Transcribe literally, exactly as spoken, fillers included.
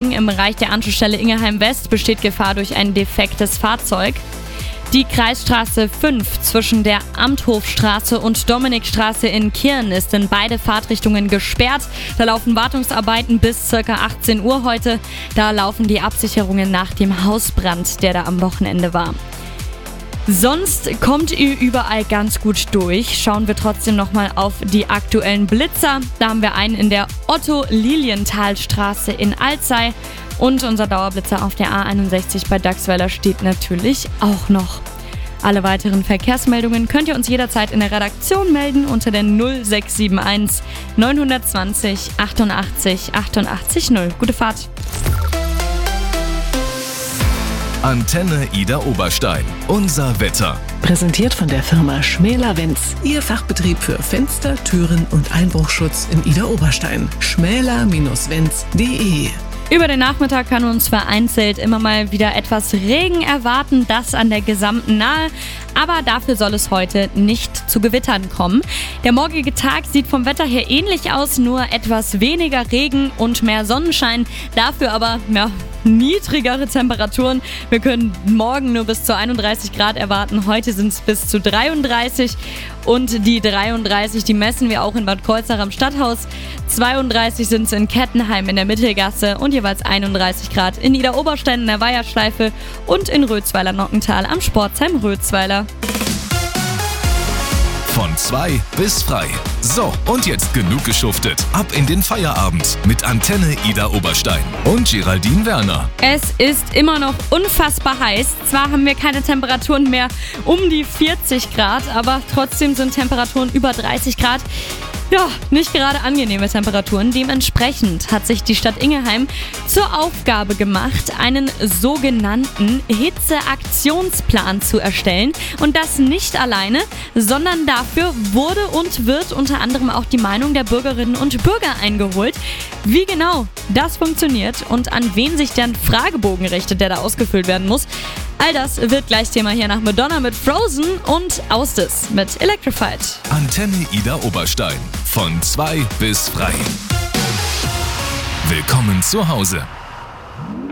Regen im Bereich der Anschlussstelle Ingelheim West besteht Gefahr durch ein defektes Fahrzeug. Die Kreisstraße fünf zwischen der Amthofstraße und Dominikstraße in Kirn ist in beide Fahrtrichtungen gesperrt. Da laufen Wartungsarbeiten bis ca. achtzehn Uhr heute. Da laufen die Absicherungen nach dem Hausbrand, der da am Wochenende war. Sonst kommt ihr überall ganz gut durch. Schauen wir trotzdem nochmal auf die aktuellen Blitzer. Da haben wir einen in der Otto-Lilienthal-Straße in Alzey. Und unser Dauerblitzer auf der A einundsechzig bei Dachsweiler steht natürlich auch noch. Alle weiteren Verkehrsmeldungen könnt ihr uns jederzeit in der Redaktion melden unter der null sechs sieben eins neun zwei null achtundachtzig achtundachtzig null. Gute Fahrt! Antenne Ida Oberstein. Unser Wetter. Präsentiert von der Firma Schmäler-Wenz. Ihr Fachbetrieb für Fenster, Türen und Einbruchschutz in Ida Oberstein. schmäler Bindestrich wenz punkt de. Über den Nachmittag kann uns vereinzelt immer mal wieder etwas Regen erwarten, das an der gesamten Nahe. Aber dafür soll es heute nicht zu Gewittern kommen. Der morgige Tag sieht vom Wetter her ähnlich aus, nur etwas weniger Regen und mehr Sonnenschein. Dafür aber ja, niedrigere Temperaturen. Wir können morgen nur bis zu einunddreißig Grad erwarten. Heute sind es bis zu dreiunddreißig. Und die dreiunddreißig, die messen wir auch in Bad Kreuznach am Stadthaus. zweiunddreißig sind es in Kettenheim in der Mittelgasse und jeweils einunddreißig Grad in Ida Oberstein in der Weiherschleife und in Rötzweiler-Nockental am Sportsheim Rötzweiler. Von zwei bis frei. So, und jetzt genug geschuftet. Ab in den Feierabend mit Antenne Ida Oberstein und Geraldine Werner. Es ist immer noch unfassbar heiß. Zwar haben wir keine Temperaturen mehr um die vierzig Grad, aber trotzdem sind Temperaturen über dreißig Grad. Ja, nicht gerade angenehme Temperaturen. Dementsprechend hat sich die Stadt Ingelheim zur Aufgabe gemacht, einen sogenannten Hitzeaktionsplan zu erstellen. Und das nicht alleine, sondern dafür wurde und wird unter anderem auch die Meinung der Bürgerinnen und Bürger eingeholt. Wie genau das funktioniert und an wen sich der Fragebogen richtet, der da ausgefüllt werden muss, all das wird gleich Thema hier nach Madonna mit Frozen und Austis mit Electrified. Antenne Ida Oberstein. Von zwei bis frei. Willkommen zu Hause.